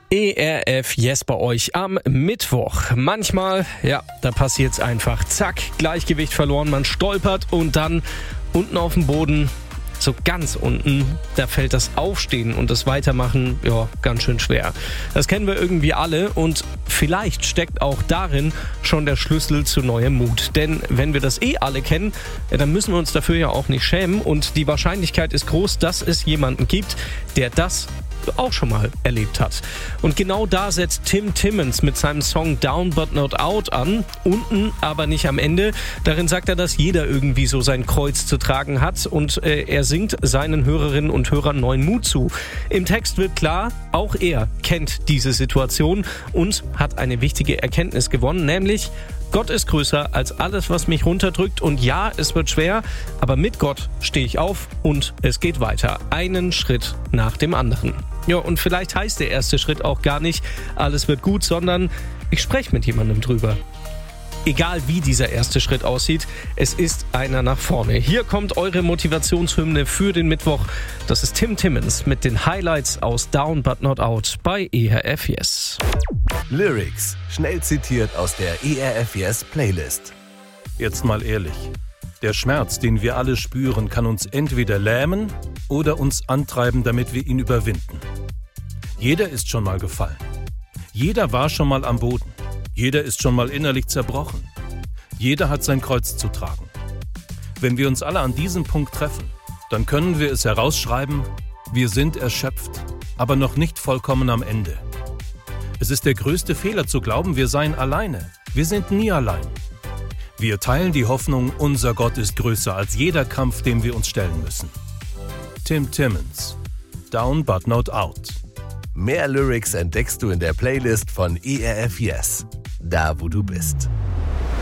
ERF Yes bei euch am Mittwoch. Manchmal, da passiert's einfach. Zack, Gleichgewicht verloren, man stolpert und dann unten auf dem Boden, so ganz unten, da fällt das Aufstehen und das Weitermachen, ganz schön schwer. Das kennen wir irgendwie alle und vielleicht steckt auch darin schon der Schlüssel zu neuem Mut. Denn wenn wir das alle kennen, dann müssen wir uns dafür ja auch nicht schämen und die Wahrscheinlichkeit ist groß, dass es jemanden gibt, der das auch schon mal erlebt hat. Und genau da setzt Tim Timmons mit seinem Song Down But Not Out an. Unten, aber nicht am Ende. Darin sagt er, dass jeder irgendwie so sein Kreuz zu tragen hat und er singt seinen Hörerinnen und Hörern neuen Mut zu. Im Text wird klar, auch er kennt diese Situation und hat eine wichtige Erkenntnis gewonnen, nämlich Gott ist größer als alles, was mich runterdrückt und ja, es wird schwer, aber mit Gott stehe ich auf und es geht weiter. Einen Schritt nach dem anderen. Ja, und vielleicht heißt der erste Schritt auch gar nicht, alles wird gut, sondern ich spreche mit jemandem drüber. Egal wie dieser erste Schritt aussieht, es ist einer nach vorne. Hier kommt eure Motivationshymne für den Mittwoch. Das ist Tim Timmons mit den Highlights aus Down But Not Out bei ERF Yes. Lyrics, schnell zitiert aus der ERF Yes Playlist. Jetzt mal ehrlich, der Schmerz, den wir alle spüren, kann uns entweder lähmen oder uns antreiben, damit wir ihn überwinden. Jeder ist schon mal gefallen. Jeder war schon mal am Boden. Jeder ist schon mal innerlich zerbrochen. Jeder hat sein Kreuz zu tragen. Wenn wir uns alle an diesem Punkt treffen, dann können wir es herausschreiben, wir sind erschöpft, aber noch nicht vollkommen am Ende. Es ist der größte Fehler zu glauben, wir seien alleine. Wir sind nie allein. Wir teilen die Hoffnung, unser Gott ist größer als jeder Kampf, dem wir uns stellen müssen. Tim Timmons, Down But Not Out. Mehr Lyrics entdeckst du in der Playlist von ERF Yes, da wo du bist.